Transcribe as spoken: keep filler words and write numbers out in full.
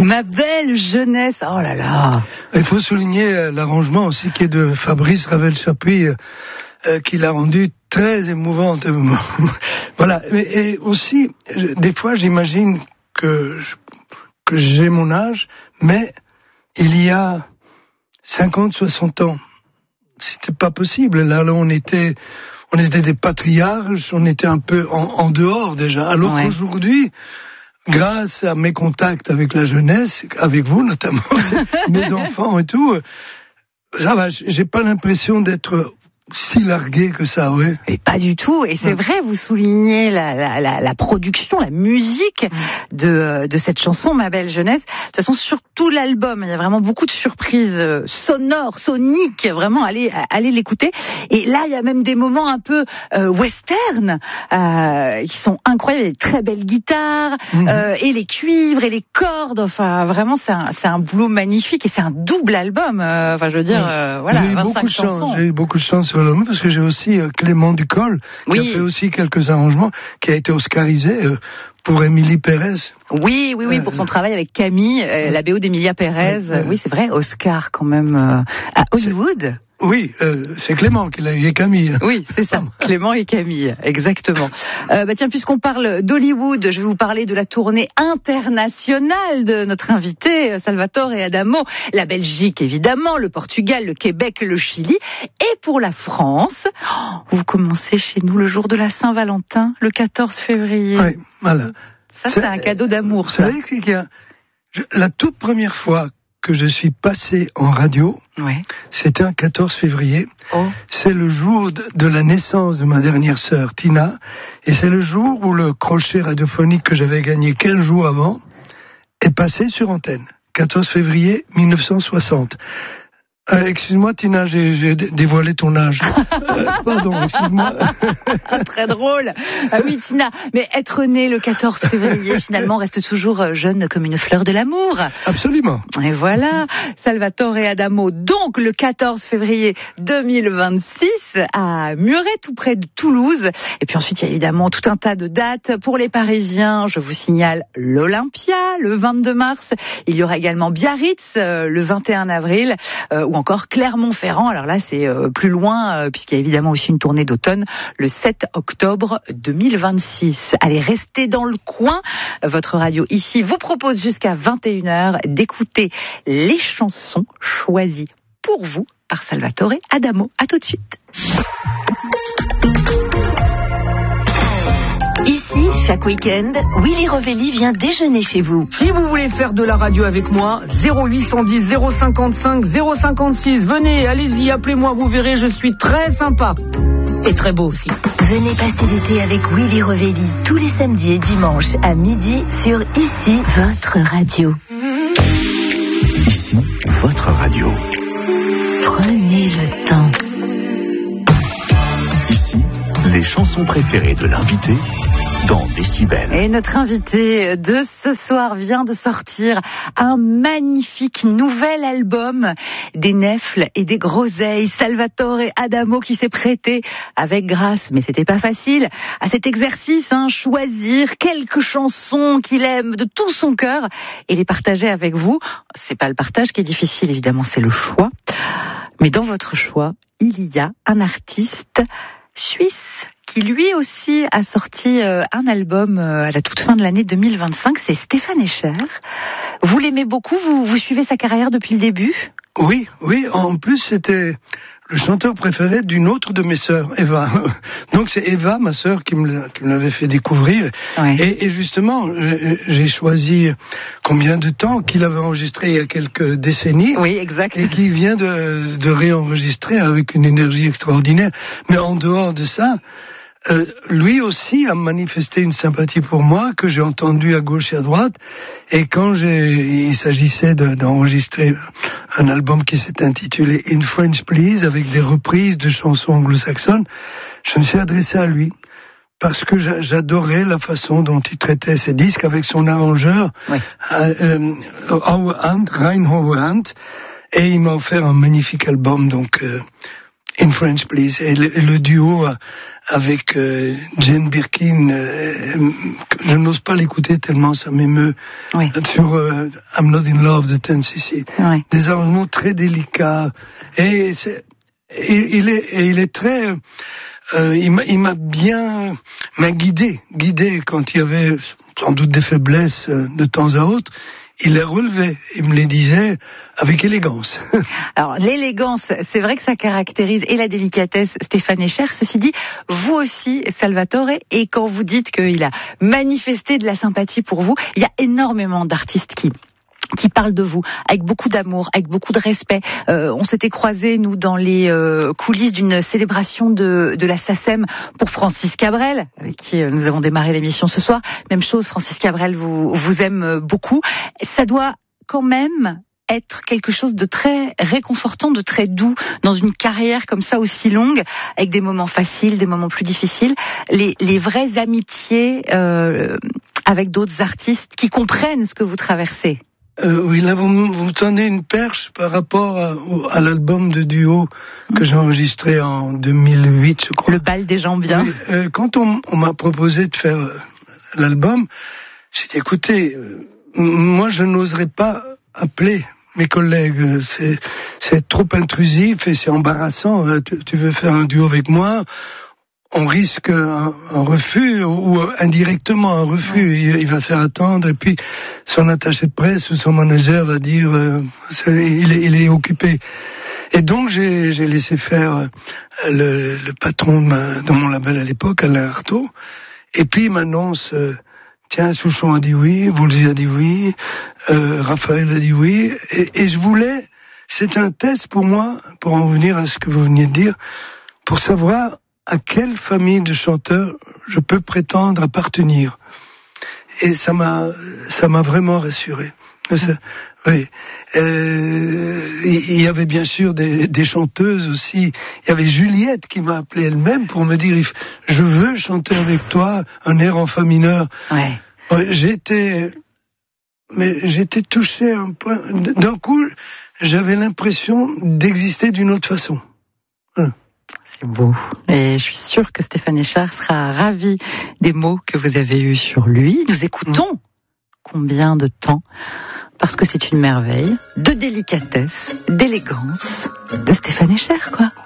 Ma belle jeunesse, oh là là. Il faut souligner l'arrangement aussi qui est de Fabrice Ravel-Chapuis, euh, qui l'a rendu très émouvante. Voilà. Et, et aussi, des fois, j'imagine que, que j'ai mon âge, mais il y a cinquante, soixante ans, c'était pas possible. Là, là on était, on était des patriarches, on était un peu en, en dehors déjà. Alors ouais. qu'aujourd'hui, grâce à mes contacts avec la jeunesse, avec vous notamment, mes enfants et tout, ça va, j'ai pas l'impression d'être si largué que ça, oui. Et pas du tout. Et c'est ouais. vrai, vous soulignez la, la, la, la production, la musique de, de cette chanson, Ma belle jeunesse. De toute façon, sur tout l'album, il y a vraiment beaucoup de surprises sonores, soniques. Vraiment, allez, allez l'écouter. Et là, il y a même des moments un peu euh, western euh, qui sont incroyables. Il y a des très belles guitares, mmh. euh, et les cuivres et les cordes. Enfin, vraiment, c'est un, c'est un boulot magnifique et c'est un double album. Euh, enfin, je veux dire, mmh. euh, voilà, j'ai eu vingt-cinq beaucoup de chansons. chance. J'ai eu beaucoup de chance. Parce que j'ai aussi euh, Clément Ducol qui oui. a fait aussi quelques arrangements, qui a été oscarisé euh, pour Émilie Pérez. Oui, oui, oui, pour son travail avec Camille, euh, la B O d'Emilia Pérez. Oui, oui, c'est vrai, Oscar quand même euh, à Hollywood. Oui, euh, c'est Clément qui l'a eu et Camille. Oui, c'est ça, Clément et Camille, exactement. Euh, bah tiens, puisqu'on parle d'Hollywood, je vais vous parler de la tournée internationale de notre invité, Salvatore Adamo. La Belgique, évidemment, le Portugal, le Québec, le Chili. Et pour la France, vous commencez chez nous le jour de la Saint-Valentin, le quatorze février. Oui, voilà. Ça, c'est, c'est un cadeau d'amour, ça. Vous savez qu'il y a, la toute première fois que je suis passé en radio, ouais. c'était un quatorze février. Oh. C'est le jour de la naissance de ma dernière sœur, Tina, et c'est le jour où le crochet radiophonique que j'avais gagné quinze jours avant est passé sur antenne. quatorze février mille neuf cent soixante. Euh, excuse-moi Tina, j'ai, j'ai dévoilé ton âge. Euh, pardon, excuse-moi. Très drôle. Ah oui Tina, mais être né le quatorze février finalement reste toujours jeune comme une fleur de l'amour. Absolument. Et voilà, Salvatore Adamo, donc le quatorze février deux mille vingt-six à Muret, tout près de Toulouse. Et puis ensuite il y a évidemment tout un tas de dates pour les Parisiens. Je vous signale l'Olympia le vingt-deux mars. Il y aura également Biarritz euh, le vingt et un avril. Euh, ou encore Clermont-Ferrand. Alors là, c'est euh, plus loin, euh, puisqu'il y a évidemment aussi une tournée d'automne, le sept octobre deux mille vingt-six. Allez, restez dans le coin. Votre radio ici vous propose jusqu'à vingt et une heures d'écouter les chansons choisies pour vous par Salvatore Adamo. À tout de suite. Ici, chaque week-end, Willy Rovelli vient déjeuner chez vous. Si vous voulez faire de la radio avec moi, zéro huit cent dix, zéro cinquante-cinq, zéro cinquante-six. Venez, allez-y, appelez-moi, vous verrez, je suis très sympa. Et très beau aussi. Venez passer l'été avec Willy Rovelli, tous les samedis et dimanches à midi sur Ici, votre radio. Ici, votre radio. Prenez le temps. Ici, les chansons préférées de l'invité dans Décibel. Et notre invité de ce soir vient de sortir un magnifique nouvel album, des nèfles et des groseilles. Salvatore Adamo qui s'est prêté avec grâce, mais c'était pas facile, à cet exercice, hein, choisir quelques chansons qu'il aime de tout son cœur et les partager avec vous. C'est pas le partage qui est difficile, évidemment, c'est le choix. Mais dans votre choix, il y a un artiste suisse qui lui aussi a sorti euh, un album euh, à la toute fin de l'année deux mille vingt-cinq, c'est Stéphane Escher. Vous l'aimez beaucoup, vous, vous suivez sa carrière depuis le début ? Oui, oui, en plus c'était le chanteur préféré d'une autre de mes sœurs, Eva. Donc c'est Eva, ma sœur, qui me, qui me l'avait fait découvrir. Ouais. Et, et justement, j'ai choisi combien de temps qu'il avait enregistré il y a quelques décennies. Oui, exact. Et qui vient de, de réenregistrer avec une énergie extraordinaire. Mais en dehors de ça, Euh, lui aussi a manifesté une sympathie pour moi que j'ai entendue à gauche et à droite. Et quand j'ai, il s'agissait de, d'enregistrer un album qui s'est intitulé In French Please avec des reprises de chansons anglo-saxonnes, je me suis adressé à lui parce que j'adorais la façon dont il traitait ses disques avec son arrangeur, oui. euh, Howard Hunt, Rein Howard Hunt, et il m'a offert un magnifique album. Donc euh, In French Please. Et le, le duo avec euh, Jane Birkin, euh, je n'ose pas l'écouter tellement ça m'émeut. Oui. Sur euh, I'm Not in Love de Ten cc. Oui. Des arrangements très délicats. Et, c'est, et il est, et il est très, euh, il m'a, il m'a bien, m'a guidé, guidé quand il y avait sans doute des faiblesses euh, de temps à autre. Il les relevait, il me les disait avec élégance. Alors l'élégance, c'est vrai que ça caractérise et la délicatesse Stéphane Escher. Ceci dit, vous aussi, Salvatore, et quand vous dites qu'il a manifesté de la sympathie pour vous, il y a énormément d'artistes qui... qui parle de vous, avec beaucoup d'amour, avec beaucoup de respect. Euh, on s'était croisés, nous, dans les euh, coulisses d'une célébration de, de la SACEM pour Francis Cabrel, avec qui euh, nous avons démarré l'émission ce soir. Même chose, Francis Cabrel vous, vous aime beaucoup. Ça doit quand même être quelque chose de très réconfortant, de très doux, dans une carrière comme ça aussi longue, avec des moments faciles, des moments plus difficiles. Les, les vraies amitiés euh, avec d'autres artistes qui comprennent ce que vous traversez. Euh, oui, là, vous, vous me tendez une perche par rapport à, à l'album de duo que j'ai enregistré en deux mille huit, je crois. Le bal des gens bien. Oui, euh, quand on, on m'a proposé de faire euh, l'album, j'ai dit, écoutez, euh, moi, je n'oserais pas appeler mes collègues. C'est, c'est trop intrusif et c'est embarrassant. Tu, tu veux faire un duo avec moi? On risque un, un refus ou indirectement un refus. Il, il va se faire attendre et puis son attaché de presse ou son manager va dire euh, il, est, il est occupé. Et donc j'ai, j'ai laissé faire le, le patron de, ma, de mon label à l'époque, Alain Artaud. Et puis il m'annonce euh, tiens, Souchon a dit oui, Woolsey a dit oui, euh, Raphaël a dit oui. Et, et je voulais, c'est un test pour moi, pour en revenir à ce que vous veniez de dire, pour savoir à quelle famille de chanteurs je peux prétendre appartenir. Et ça m'a, ça m'a vraiment rassuré. Ça, oui. Euh, il y avait bien sûr des, des chanteuses aussi. Il y avait Juliette qui m'a appelé elle-même pour me dire je veux chanter avec toi un air en fa mineur. Ouais. Ouais, j'étais, mais j'étais touché à un point. D'un coup, j'avais l'impression d'exister d'une autre façon. Hein. C'est beau. Et je suis sûre que Stéphane Escher sera ravi des mots que vous avez eus sur lui. Nous écoutons Combien de temps, parce que c'est une merveille de délicatesse, d'élégance de Stéphane Escher, quoi.